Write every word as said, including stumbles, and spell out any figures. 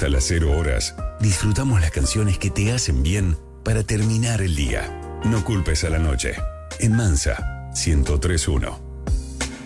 Hasta las cero horas, disfrutamos las canciones que te hacen bien para terminar el día. No culpes a la noche. En Mansa, ciento tres punto uno.